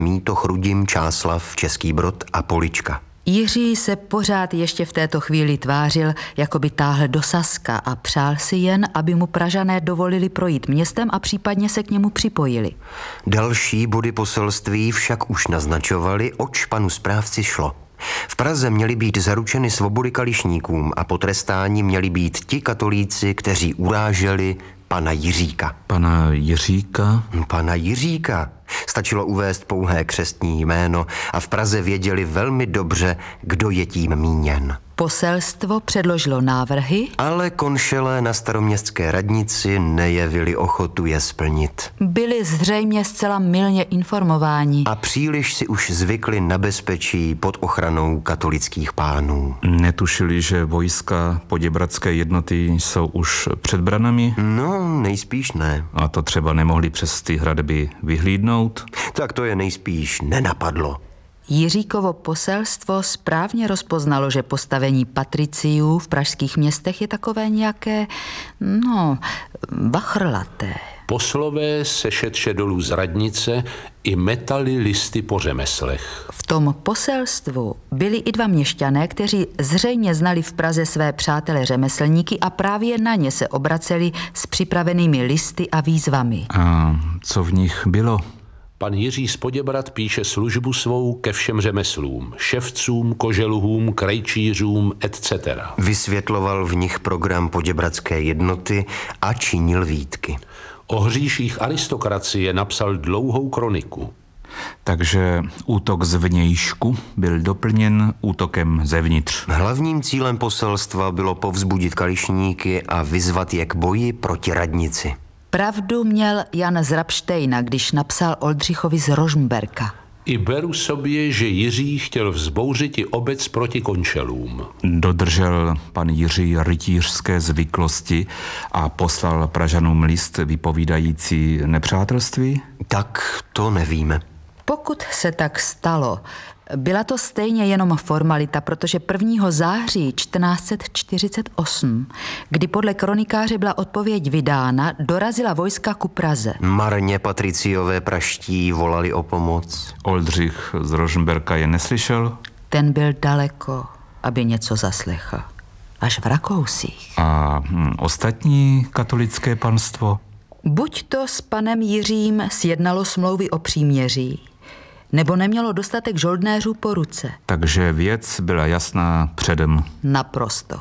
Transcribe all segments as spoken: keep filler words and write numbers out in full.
Míto, Chrudim, Čáslav, Český Brod a Polička. Jiří se pořád ještě v této chvíli tvářil, jako by táhl do Saska a přál si jen, aby mu Pražané dovolili projít městem a případně se k němu připojili. Další body poselství však už naznačovaly, oč panu správci šlo. V Praze měly být zaručeny svobody kališníkům a potrestáni měli být ti katolíci, kteří uráželi pana Jiříka. Pana Jiříka? Pana Jiříka. Stačilo uvést pouhé křestní jméno a v Praze věděli velmi dobře, kdo je tím míněn. Poselstvo předložilo návrhy, ale konšelé na staroměstské radnici nejevili ochotu je splnit. Byli zřejmě zcela mylně informováni. A příliš si už zvykli na bezpečí pod ochranou katolických pánů. Netušili, že vojska poděbradské jednoty jsou už před branami? No, nejspíš ne. A to třeba nemohli přes ty hradby vyhlídnout? Tak to je nejspíš nenapadlo. Jiříkovo poselstvo správně rozpoznalo, že postavení patriciů v pražských městech je takové nějaké, no, bachrlaté. Poslové sešetše dolů z radnice i metali listy po řemeslech. V tom poselstvu byli i dva měšťané, kteří zřejmě znali v Praze své přátele řemeslníky a právě na ně se obraceli s připravenými listy a výzvami. A co v nich bylo? Pan Jiří z Poděbrad píše službu svou ke všem řemeslům, ševcům, koželuhům, krejčířům, et cetera. Vysvětloval v nich program poděbradské jednoty a činil výtky. O hříších aristokracie napsal dlouhou kroniku. Takže útok zvnějšku byl doplněn útokem zevnitř. Hlavním cílem poselstva bylo povzbudit kališníky a vyzvat je k boji proti radnici. Pravdu měl Jan z Rabštejna, když napsal Oldřichovi z Rožmberka. I beru sobě, že Jiří chtěl vzbouřit i obec proti končelům. Dodržel pan Jiří rytířské zvyklosti a poslal Pražanům list vypovídající nepřátelství? Tak to nevíme. Pokud se tak stalo, byla to stejně jenom formalita, protože prvního září čtrnáct set čtyřicet osm, kdy podle kronikáře byla odpověď vydána, dorazila vojska ku Praze. Marně patriciové praští volali o pomoc. Oldřich z Rožmberka je neslyšel? Ten byl daleko, aby něco zaslechl. Až v Rakousích. A hm, ostatní katolické panstvo? Buď to s panem Jiřím sjednalo smlouvy o příměří, nebo nemělo dostatek žoldnéřů po ruce. Takže věc byla jasná předem. Naprosto.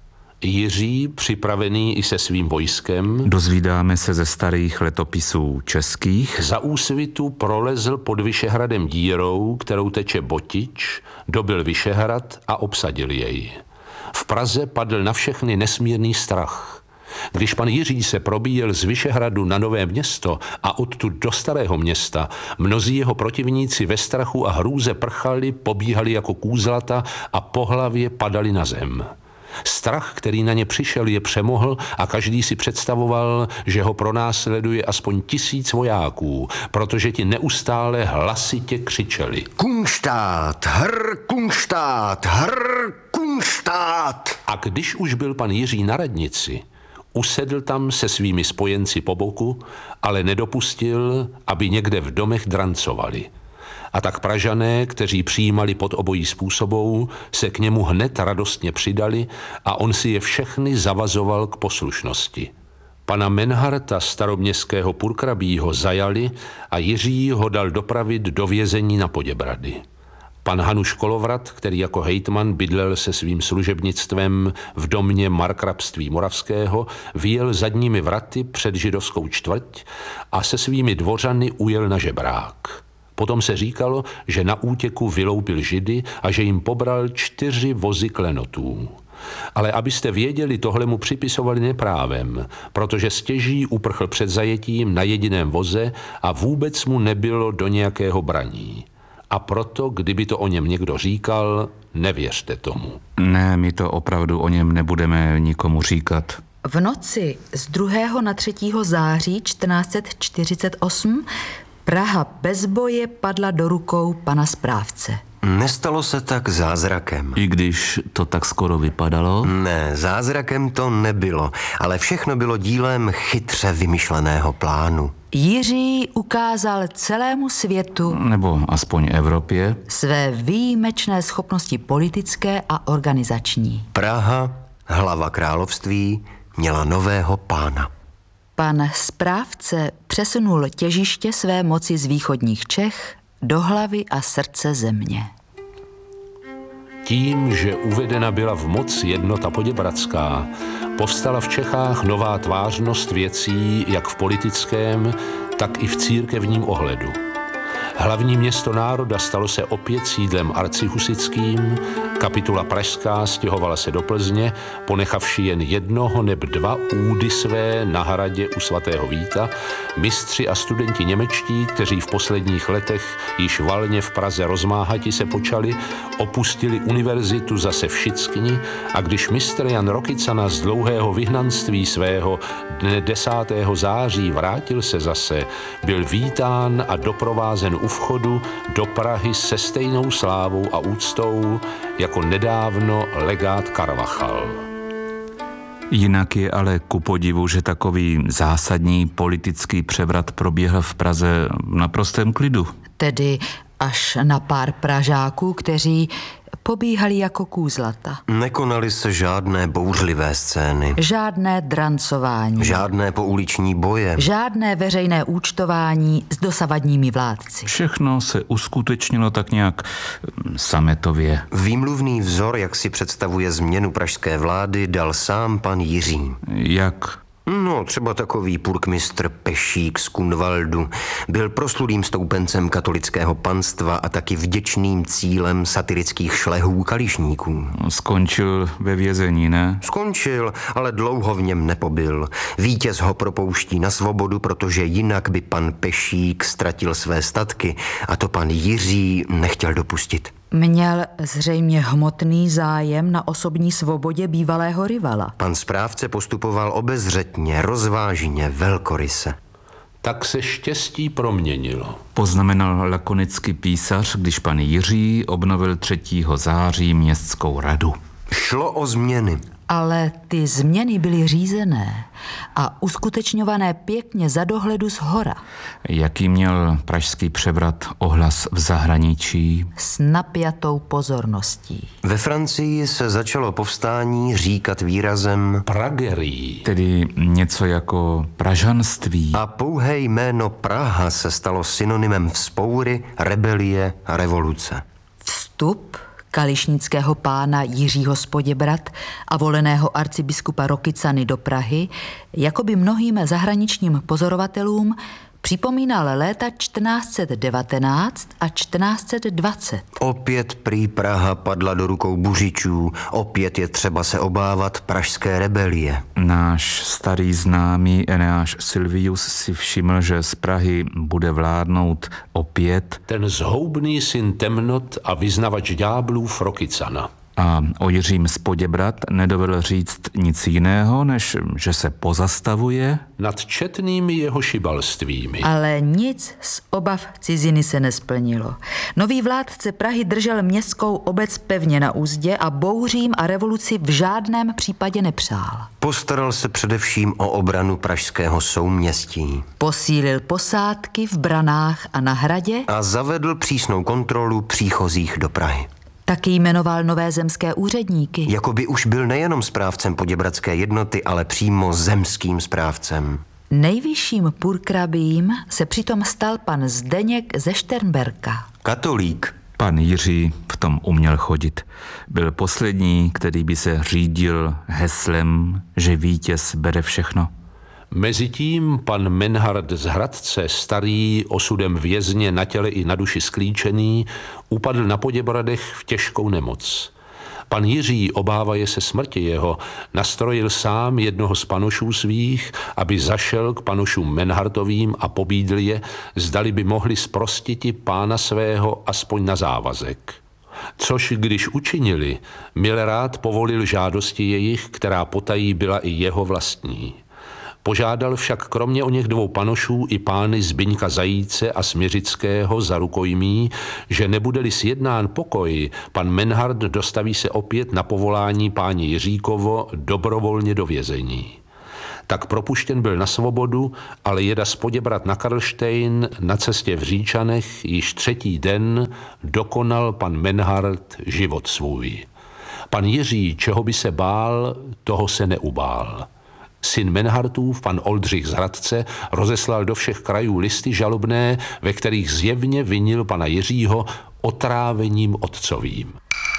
Jiří, připravený i se svým vojskem, dozvídáme se ze starých letopisů českých, za úsvitu prolezl pod Vyšehradem dírou, kterou teče Botič, dobyl Vyšehrad a obsadil jej. V Praze padl na všechny nesmírný strach. Když pan Jiří se probíjel z Vyšehradu na Nové Město a odtud do Starého Města, mnozí jeho protivníci ve strachu a hrůze prchali, pobíhali jako kůzlata a po hlavě padali na zem. Strach, který na ně přišel, je přemohl a každý si představoval, že ho pronásleduje aspoň tisíc vojáků, protože ti neustále hlasitě křičeli. Kunštát, hr, kunštát, hr, kunštát. A když už byl pan Jiří na radnici, usedl tam se svými spojenci po boku, ale nedopustil, aby někde v domech drancovali. A tak Pražané, kteří přijímali pod obojí způsobou, se k němu hned radostně přidali a on si je všechny zavazoval k poslušnosti. Pana Menharta, staroměstského purkrabího, zajali a Jiří ho dal dopravit do vězení na Poděbrady. Pan Hanuš Kolovrat, který jako hejtman bydlel se svým služebnictvem v domě markrabství Moravského, vyjel zadními vraty před židovskou čtvrť a se svými dvořany ujel na žebrák. Potom se říkalo, že na útěku vyloupil Židy a že jim pobral čtyři vozy klenotů. Ale abyste věděli, tohle mu připisovali neprávem, protože stěží uprchl před zajetím na jediném voze a vůbec mu nebylo do nějakého braní. A proto, kdyby to o něm někdo říkal, nevěřte tomu. Ne, my to opravdu o něm nebudeme nikomu říkat. V noci z druhého na třetího září čtrnáct set čtyřicet osm Praha bez boje padla do rukou pana správce. Nestalo se tak zázrakem. I když to tak skoro vypadalo? Ne, zázrakem to nebylo, ale všechno bylo dílem chytře vymyšleného plánu. Jiří ukázal celému světu Nebo aspoň Evropě. své výjimečné schopnosti politické a organizační. Praha, hlava království, měla nového pána. Pan správce přesunul těžiště své moci z východních Čech do hlavy a srdce země. Tím, že uvedena byla v moc jednota poděbradská, povstala v Čechách nová tvářnost věcí jak v politickém, tak i v církevním ohledu. Hlavní město národa stalo se opět sídlem arcihusickým, kapitula pražská stěhovala se do Plzně, ponechavši jen jednoho neb dva údy své na hradě u svatého Víta, mistři a studenti němečtí, kteří v posledních letech již valně v Praze rozmáhati se počali, opustili univerzitu zase v Šickni a když mistr Jan Rokycana z dlouhého vyhnanství svého dne desátého září vrátil se zase, byl vítán a doprovázen u vchodu do Prahy se stejnou slávou a úctou jako nedávno legát Carvachal. Jinak je ale ku podivu, že takový zásadní politický převrat proběhl v Praze v naprostém klidu. Tedy až na pár Pražáků, kteří pobíhali jako kůzlata. Nekonaly se žádné bouřlivé scény, Žádné drancování. žádné pouliční boje. Žádné veřejné účtování s dosavadními vládci. Všechno se uskutečnilo tak nějak sametově. Výmluvný vzor, jak si představuje změnu pražské vlády, dal sám pan Jiří. Jak? No, třeba takový purkmistr Pešík z Kunvaldu byl proslulým stoupencem katolického panstva a taky vděčným cílem satirických šlehů kališníků. Skončil ve vězení, ne? Skončil, ale dlouho v něm nepobyl. Vítěz ho propouští na svobodu, protože jinak by pan Pešík ztratil své statky a to pan Jiří nechtěl dopustit. Měl zřejmě hmotný zájem na osobní svobodě bývalého rivala. Pan správce postupoval obezřetně, rozvážně, velkoryse. Tak se štěstí proměnilo. Poznamenal lakonický písař, když pan Jiří obnovil třetího září městskou radu. Šlo o změny. Ale ty změny byly řízené a uskutečňované pěkně za dohledu zhora. Jaký měl pražský převrat ohlas v zahraničí? S napjatou pozorností. Ve Francii se začalo povstání říkat výrazem Pragerii. Tedy něco jako pražanství. a pouhé jméno Praha se stalo synonymem vzpoury, rebelie a revoluce. Vstup kališnického pána Jiřího z Poděbrad a voleného arcibiskupa Rokycany do Prahy, jakoby mnohým zahraničním pozorovatelům připomínal léta čtrnáct set devatenáct a čtrnáct set dvacet. Opět prý Praha padla do rukou buřičů, opět je třeba se obávat pražské rebelie. Náš starý známý Eneáš Silvius si všiml, že z Prahy bude vládnout opět Ten zhoubný syn temnot a vyznavač ďáblův Rokycana. a o Jiřím z Poděbrad nedovedl říct nic jiného, než že se pozastavuje. Nad četnými jeho šibalstvími. Ale nic z obav ciziny se nesplnilo. Nový vládce Prahy držel městskou obec pevně na úzdě a bouřím a revoluci v žádném případě nepřál. Postaral se především o obranu pražského souměstí Posílil posádky v branách a na hradě, a zavedl přísnou kontrolu příchozích do Prahy. taky jmenoval nové zemské úředníky. Jakoby už byl nejenom správcem poděbradské jednoty, ale přímo zemským správcem. Nejvyšším purkrabím se přitom stal pan Zdeněk ze Šternberka. Katolík. Pan Jiří v tom uměl chodit. Byl poslední, který by se řídil heslem, že vítěz bere všechno. Mezitím pan Menhard z Hradce, starý, osudem vězně na těle i na duši sklíčený, upadl na Poděbradech v těžkou nemoc. Pan Jiří, obávaje se smrti jeho, nastrojil sám jednoho z panošů svých, aby zašel k panošům Menhardovým a pobídl je, zdali by mohli zprostiti pána svého aspoň na závazek. Což když učinili, milerád povolil žádosti jejich, která potají byla i jeho vlastní. Požádal však kromě o něch dvou panošů i pány Zbyňka Zajíce a Směřického za rukojmí, že nebude-li sjednán pokoj, pan Menhard dostaví se opět na povolání páni Jiříkovo dobrovolně do vězení. Tak propuštěn byl na svobodu, ale jeda z Poděbrad na Karlštejn na cestě v Říčanech již třetí den dokonal pan Menhart život svůj. Pan Jiří, čeho by se bál, toho se neubál. Syn Menhartův, pan Oldřich z Hradce, rozeslal do všech krajů listy žalobné, ve kterých zjevně vinil pana Jiřího otrávením otcovým.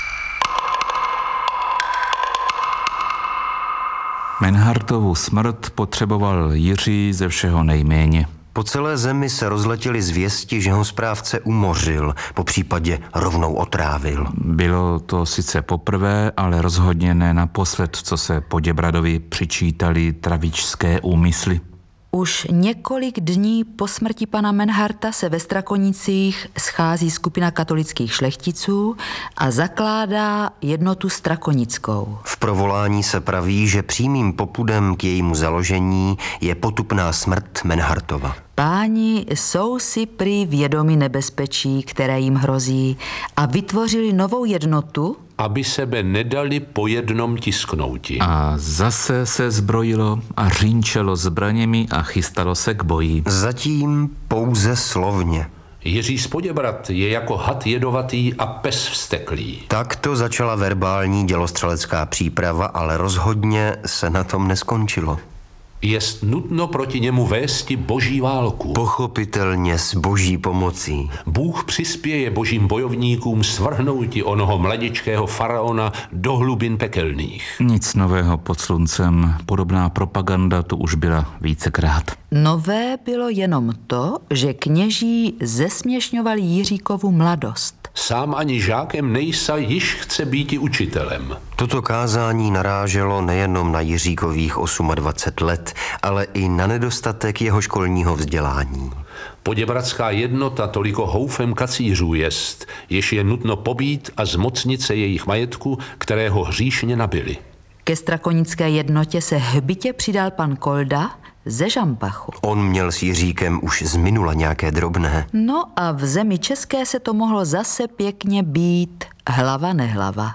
Menhartovu smrt potřeboval Jiří ze všeho nejméně. Po celé zemi se rozletěly zvěsti, že ho správce umořil, po případě rovnou otrávil. Bylo to sice poprvé, ale rozhodně ne naposled, co se Poděbradovi přičítali travičské úmysly. Už několik dní po smrti pana Menharta se ve Strakonicích schází skupina katolických šlechticů a zakládá jednotu strakonickou. V provolání se praví, že přímým popudem k jejímu založení je potupná smrt Menhartova. Páni jsou si prý vědomi nebezpečí, které jim hrozí, a vytvořili novou jednotu, aby sebe nedali po jednom tisknouti. A zase se zbrojilo a řínčelo zbraněmi a chystalo se k boji. Zatím pouze slovně. Jiří z Poděbrad je jako had jedovatý a pes vzteklý. Takto začala verbální dělostřelecká příprava, ale rozhodně se na tom neskončilo. Jest nutno proti němu vésti boží válku. Pochopitelně s boží pomocí. Bůh přispěje božím bojovníkům svrhnouti onoho mladičkého faraona do hlubin pekelných. Nic nového pod sluncem, podobná propaganda tu už byla vícekrát. Nové bylo jenom to, že kněží zesměšňovali Jiříkovu mladost. Sám ani žákem nejsa, již chce býti učitelem. Toto kázání naráželo nejenom na Jiříkových dvacet osm let, ale i na nedostatek jeho školního vzdělání. Poděbradská jednota toliko houfem kacířů jest, jež je nutno pobít a zmocnit se jejich majetku, kterého hříšně nabili. Ke strakonické jednotě se hbitě přidal pan Kolda ze Žampachu. On měl s Jiříkem už z minula nějaké drobné. No a v zemi české se to mohlo zase pěkně být hlava nehlava.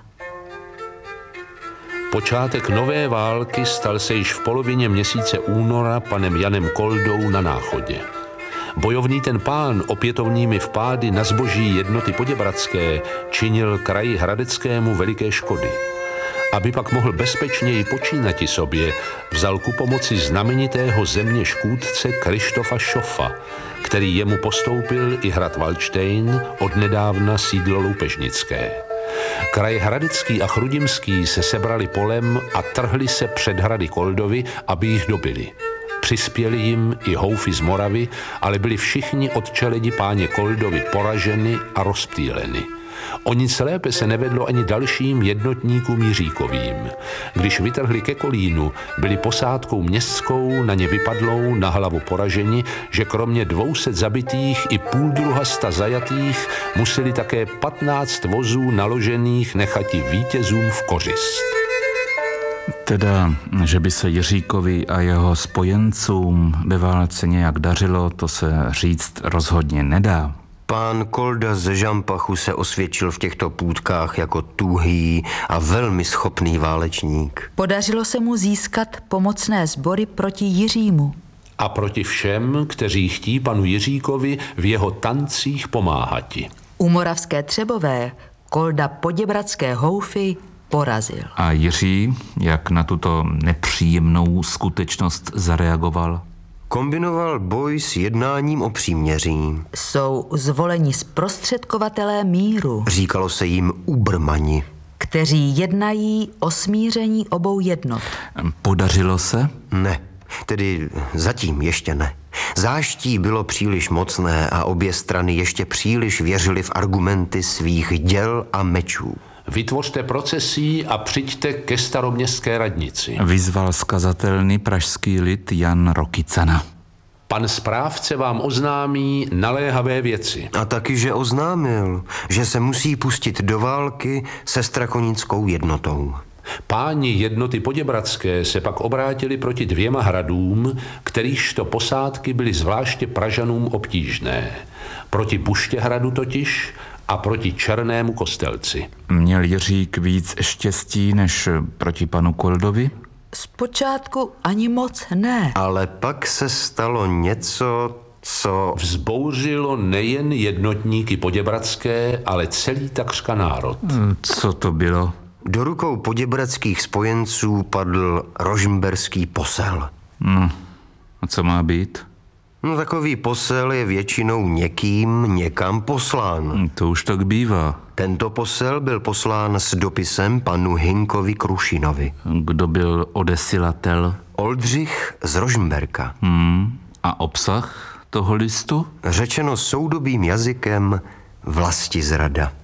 Počátek nové války stal se již v polovině měsíce února panem Janem Koldou na Náchodě. Bojovný ten pán opětovnými vpády na zboží jednoty poděbradské činil kraji hradeckému veliké škody. Aby pak mohl bezpečněji počínati sobě, vzal ku pomoci znamenitého země škůdce Krištofa Šofa, který jemu postoupil i hrad Valdštejn, odnedávna sídlo loupežnické. Kraj hradecký a chrudimský se sebrali polem a trhli se před hrady Koldovi, aby jich dobili. Přispěli jim i houfy z Moravy, ale byli všichni od čeledi páně Koldovi poraženy a rozptýleny. O nic lépe se nevedlo ani dalším jednotníkům Jiříkovým. Když vytrhli ke Kolínu, byli posádkou městskou na ně vypadlou na hlavu poraženi, že kromě dvouset zabitých i půl druha sta zajatých museli také patnáct vozů naložených nechati vítězům v kořist. Teda, že by se Jiříkovi a jeho spojencům ve válce nějak dařilo, to se říct rozhodně nedá. Pán Kolda ze Žampachu se osvědčil v těchto půtkách jako tuhý a velmi schopný válečník. Podařilo se mu získat pomocné sbory proti Jiřímu. A proti všem, kteří chtí panu Jiříkovi v jeho tancích pomáhati. U Moravské Třebové Kolda poděbradské houfy porazil. A Jiří, jak na tuto nepříjemnou skutečnost zareagoval? Kombinoval boj s jednáním o příměří. Jsou zvoleni zprostředkovatelé míru, Říkalo se jim ubrmani. kteří jednají o smíření obou jednot. Podařilo se? Ne, tedy zatím ještě ne. Záští bylo příliš mocné a obě strany ještě příliš věřily v argumenty svých děl a mečů. Vytvořte procesí a přijďte ke staroměstské radnici. Vyzval skazatelný pražský lid Jan Rokycana. Pan správce vám oznámí naléhavé věci. A taky, že oznámil, že se musí pustit do války se strakonickou jednotou. Páni jednoty poděbradské se pak obrátili proti dvěma hradům, kterýchto posádky byly zvláště Pražanům obtížné. Proti Buštěhradu totiž a proti Černému Kostelci. Měl Jiřík víc štěstí než proti panu Koldovi? Zpočátku ani moc ne. Ale pak se stalo něco, co... Vzbouřilo nejen jednotníky poděbradské, ale celý takřka národ. Co to bylo? Do rukou poděbradských spojenců padl rožmberský posel. No, a co má být? No, takový posel je většinou někým někam poslán. To už tak bývá. Tento posel byl poslán s dopisem panu Hinkovi Krušinovi. Kdo byl odesilatel? Oldřich z Rožmberka. Hmm. A obsah toho listu? Řečeno soudobým jazykem vlastizrada.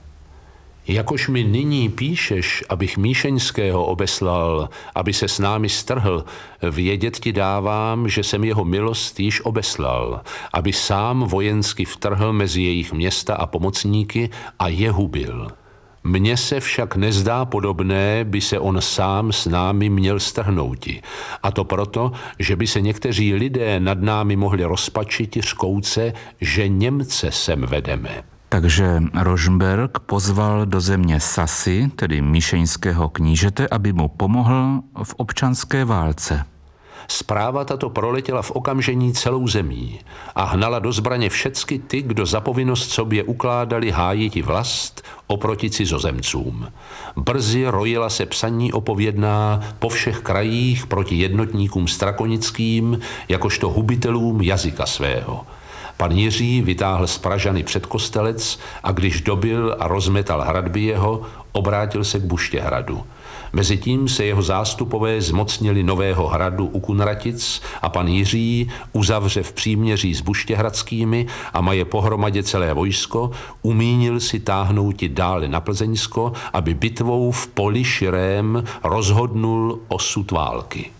Jakož mi nyní píšeš, abych Míšeňského obeslal, aby se s námi strhl, vědět ti dávám, že jsem jeho milost již obeslal, aby sám vojensky vtrhl mezi jejich města a pomocníky a je hubil. Mně se však nezdá podobné, by se on sám s námi měl strhnouti. A to proto, že by se někteří lidé nad námi mohli rozpačiti řkouce, že Němce sem vedeme. Takže Rožmberk pozval do země Sasy, tedy míšeňského knížete, aby mu pomohl v občanské válce. Zpráva tato proletěla v okamžení celou zemí a hnala do zbraně všecky ty, kdo za povinnost sobě ukládali hájiti vlast oproti cizozemcům. Brzy rojila se psaní opovědná po všech krajích proti jednotníkům strakonickým, jakožto hubitelům jazyka svého. Pan Jiří vytáhl z Pražany před kostelec a když dobil a rozmetal hradby jeho, obrátil se k Buštěhradu. Mezitím se jeho zástupové zmocnili nového hradu u Kunratic a pan Jiří, uzavře v příměří s buštěhradskými a maje pohromadě celé vojsko, umínil si táhnouti dále na Plzeňsko, aby bitvou v poli širém rozhodnul osud války.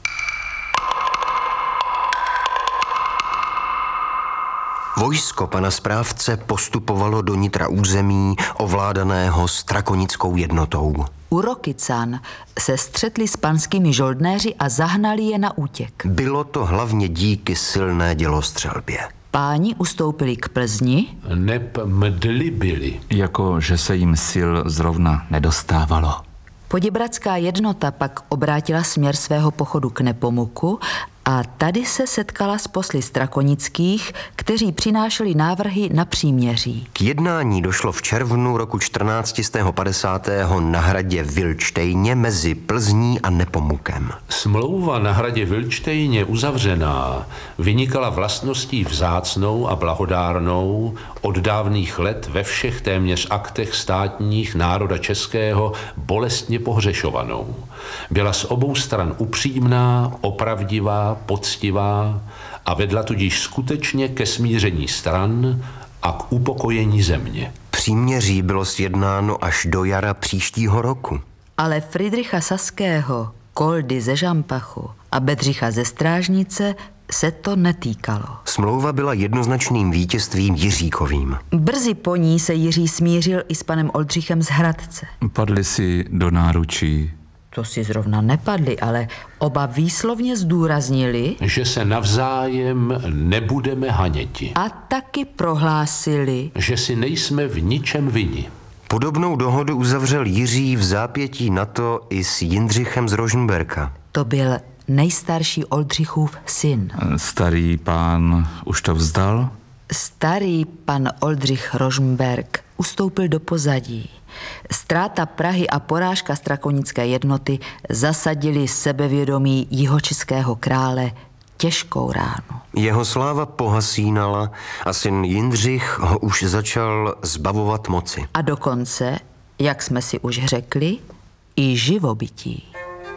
Vojsko pana správce postupovalo do nitra území ovládaného strakonickou jednotou. U Rokycan se střetli s panskými žoldnéři a zahnali je na útěk. Bylo to hlavně díky silné dělostřelbě. Páni ustoupili k Plzni, Neb mdly byli. Jako že se jim sil zrovna nedostávalo. Poděbradská jednota pak obrátila směr svého pochodu k Nepomuku a tady se setkala s posly strakonických, kteří přinášeli návrhy na příměří. K jednání došlo v červnu roku čtrnáct set padesát na hradě Vilčtejně mezi Plzní a Nepomukem. Smlouva na hradě Vilčtejně uzavřená vynikala vlastností vzácnou a blahodárnou od dávných let ve všech téměř aktech státních národa českého bolestně pohřešovanou. Byla z obou stran upřímná, opravdivá, poctivá a vedla tudíž skutečně ke smíření stran a k upokojení země. Příměří bylo sjednáno až do jara příštího roku. Ale Fridricha Saského, Koldy ze Žampachu a Bedřicha ze Strážnice se to netýkalo. Smlouva byla jednoznačným vítězstvím Jiříkovým. Brzy po ní se Jiří smířil i s panem Oldřichem z Hradce. Padli si do náručí. To si zrovna nepadli, ale oba výslovně zdůraznili, že se navzájem nebudeme haněti. A taky prohlásili, že si nejsme v ničem vinni. Podobnou dohodu uzavřel Jiří v zápětí NATO i s Jindřichem z Rožmberka. To byl nejstarší Oldřichův syn. Starý pán už to vzdal? Starý pan Oldřich Rožmberk ustoupil do pozadí. Ztráta Prahy a porážka strakonické jednoty zasadili sebevědomí jihočeského krále těžkou ránu. Jeho sláva pohasínala a syn Jindřich ho už začal zbavovat moci. A dokonce, jak jsme si už řekli, i živobytí.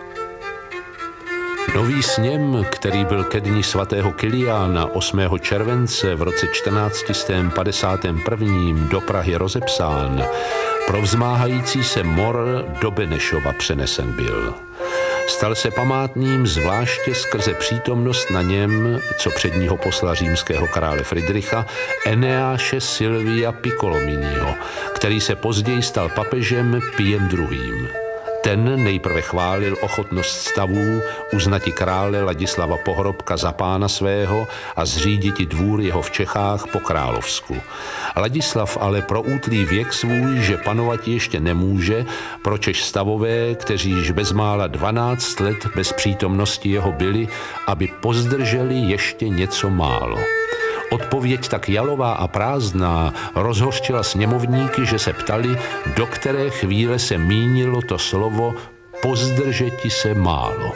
Nový sněm, který byl ke dni svatého Kiliána osmého července v roce čtrnáct set padesát jedna do Prahy rozepsán, pro vzmáhající se mor do Benešova přenesen byl. Stal se památným zvláště skrze přítomnost na něm, co předního posla římského krále Fridricha, Eneáše Silvia Piccolominiho, který se později stal papežem Piem druhým. Ten nejprve chválil ochotnost stavů uznati krále Ladislava Pohrobka za pána svého a zříditi dvůr jeho v Čechách po královsku. Ladislav ale pro útlý věk svůj, že panovat ještě nemůže, pročež stavové, kteří již bezmála dvanáct let bez přítomnosti jeho byli, aby pozdrželi ještě něco málo. Odpověď tak jalová a prázdná rozhořčila sněmovníky, že se ptali, do které chvíle se mínilo to slovo pozdržeti se málo.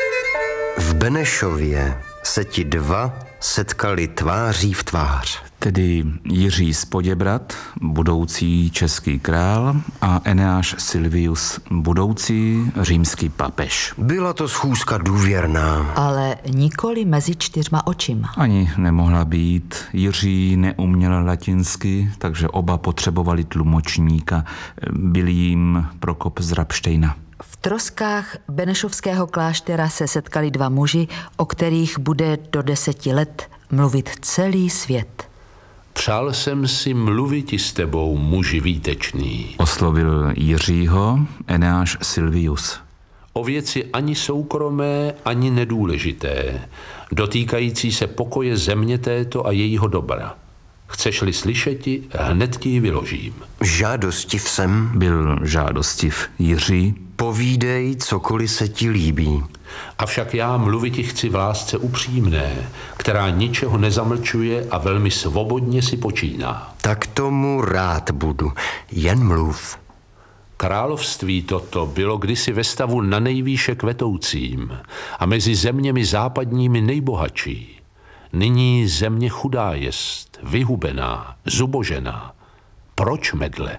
V Benešově se ti dva setkali tváří v tvář. Tedy Jiří z Poděbrad, budoucí český král, a Eneáš Silvius, budoucí římský papež. Byla to schůzka důvěrná. Ale nikoli mezi čtyřma očima. Ani nemohla být. Jiří neuměl latinsky, takže oba potřebovali tlumočníka. Byl jim Prokop z Rabštejna. V troskách Benešovského kláštera se setkali dva muži, o kterých bude do deseti let mluvit celý svět. Přál jsem si mluviti s tebou, muži výtečný. Oslovil Jiřího Eneáš Silvius. O věci ani soukromé, ani nedůležité, dotýkající se pokoje země této a jejího dobra. Chceš-li slyšeti, hned ti ji vyložím. Žádostiv jsem. Byl žádostiv Jiří. Povídej, cokoliv se ti líbí. Avšak já mluviti chci v lásce upřímné, která ničeho nezamlčuje a velmi svobodně si počíná. Tak tomu rád budu, jen mluv. Království toto bylo kdysi ve stavu na nejvýše kvetoucím a mezi zeměmi západními nejbohatší. Nyní země chudá jest, vyhubená, zubožená. Proč medle?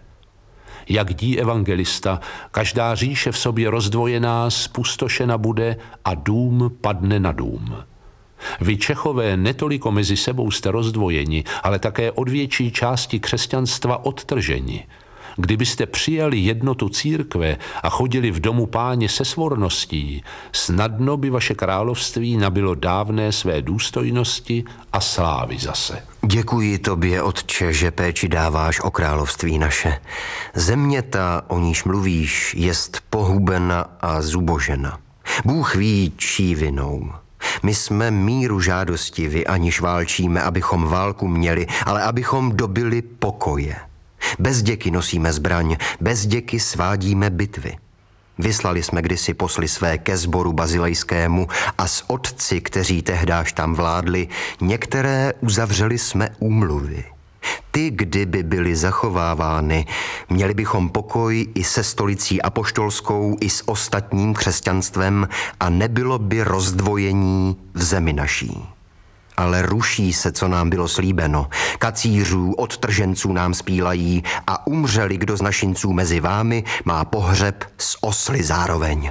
Jak dí evangelista, každá říše v sobě rozdvojená spustošena bude a dům padne na dům. Vy Čechové netoliko mezi sebou jste rozdvojeni, ale také od větší části křesťanstva odtrženi. Kdybyste přijali jednotu církve a chodili v domu Páně se svorností, snadno by vaše království nabilo dávné své důstojnosti a slávy zase. Děkuji tobě, otče, že péči dáváš o království naše. Země ta, o níž mluvíš, jest pohubena a zubožena. Bůh ví, čí vinou. My jsme míru žádostivi, aniž válčíme, abychom válku měli, ale abychom dobili pokoje. Bez děky nosíme zbraň, bez děky svádíme bitvy. Vyslali jsme kdysi posly své ke sboru bazilejskému a s otci, kteří tehdáž tam vládli, některé uzavřeli jsme úmluvy. Ty, kdyby byly zachovávány, měli bychom pokoj i se stolicí apoštolskou, i s ostatním křesťanstvem a nebylo by rozdvojení v zemi naší. Ale ruší se, co nám bylo slíbeno. Kacířů, odtrženců nám spílají a umřeli, kdo z našinců mezi vámi má pohřeb s osly zároveň.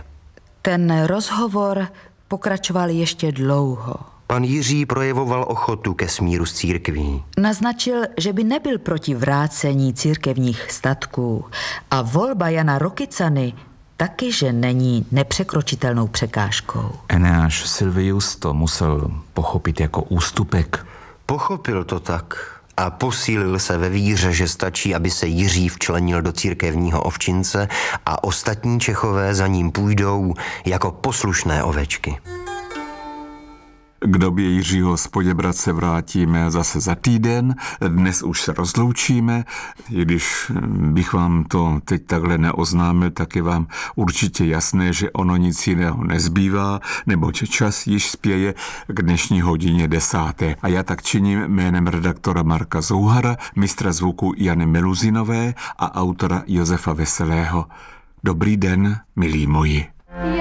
Ten rozhovor pokračoval ještě dlouho. Pan Jiří projevoval ochotu ke smíru s církví. Naznačil, že by nebyl proti vrácení církevních statků a volba Jana Rokycany taky, že není nepřekročitelnou překážkou. Eneáš Silvius to musel pochopit jako ústupek. Pochopil to tak a posílil se ve víře, že stačí, aby se Jiří včlenil do církevního ovčince a ostatní Čechové za ním půjdou jako poslušné ovečky. K době Jiřího z Poděbrad se vrátíme zase za týden. Dnes už se rozloučíme. I když bych vám to teď takhle neoznámil, tak je vám určitě jasné, že ono nic jiného nezbývá, neboť čas již spěje k dnešní hodině desáté. A já tak činím jménem redaktora Marka Zouhara, mistra zvuku Jany Meluzinové a autora Josefa Veselého. Dobrý den, milí moji.